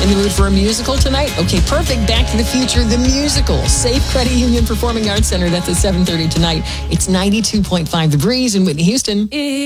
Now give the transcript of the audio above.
In the mood for a musical tonight? Okay, perfect. Back to the Future, the musical. Safe Credit Union Performing Arts Center. That's at 7:30 tonight. It's 92.5 The Breeze in Whitney, Houston.